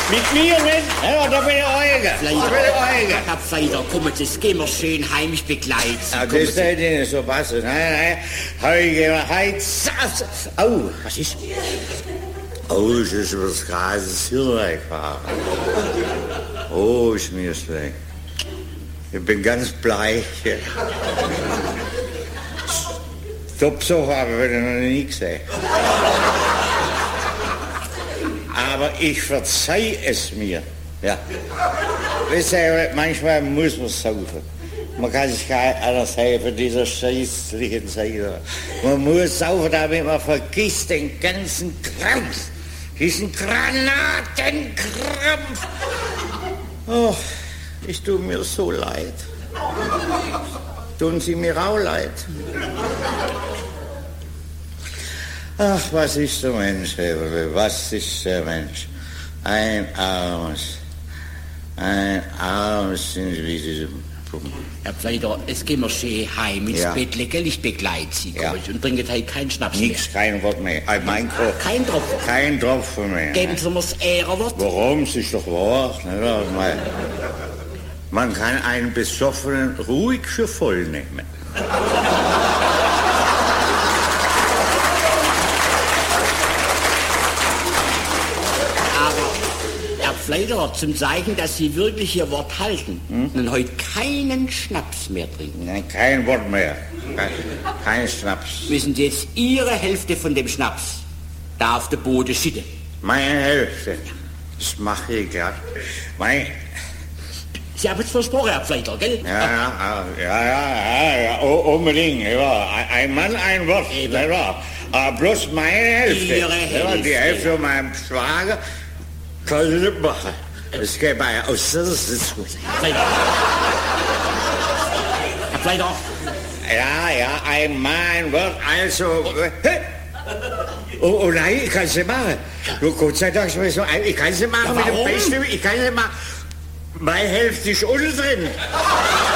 Mit mir nicht? Ja, da bin ich Euge. Herr Pfeider, kommen Sie, das gehen wir schön heimisch begleiten. Ja, das sollte Ihnen so passen. Nein. Heute, oh, was ist? Oh, es ist was Grases hier weggefahren. Oh, ist mir schlecht. Ich bin ganz bleich. Topsocher habe ich noch nie gesehen. Aber ich verzeih es mir. Ja. Wisst ihr, manchmal muss man saufen. Man kann sich gar nicht anders helfen, dieser scheißlichen Zeit. Man muss saufen, damit man vergisst den ganzen Krampf. Diesen Granatenkrampf. Oh, ich tue mir so leid. Tun Sie mir auch leid? Ach, was ist der Mensch, Heberle, was ist der Mensch? Ein armes Individuum. Herr Pfeider, es gehen wir schön heim ins Bett, gell? Ich begleite Sie, und bringe heute keinen Schnaps mehr. Nix, kein Wort mehr. Mein Kopf. Kein Tropfen? Kein Tropfen mehr. Geben Sie mir das Ehrenwort? Warum? Es ist doch wahr. Man kann einen Besoffenen ruhig für voll nehmen. Pfleider, zum Zeichen, dass Sie wirklich Ihr Wort halten und heute keinen Schnaps mehr trinken. Nein, kein Wort mehr. Kein Schnaps. Müssen Sie jetzt Ihre Hälfte von dem Schnaps da auf der Boden schütten. Meine Hälfte? Das mache ich grad. Sie haben es versprochen, Herr Pfleider, gell? Ja, unbedingt. Ja. Ein Mann, ein Wort. Ja. Aber bloß meine Hälfte. Ihre Hälfte. Ja, die Hälfte von meinem Schwager. Kann ich nicht machen. Das geht bei aus der Sitzung. Herr Pfleider. Ja, ein Mann wird also... Oh nein, ich kann es nicht machen. Nur Gott sei Dank, ich kann es nicht machen mit dem Besten. Ich kann es nicht machen. Meine Hälfte ist unten drin.